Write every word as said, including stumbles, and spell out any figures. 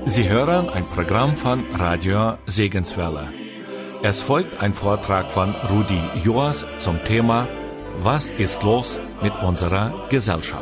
Sie hören ein Programm von Radio Segenswelle. Es folgt ein Vortrag von Rudi Joas zum Thema Was ist los mit unserer Gesellschaft?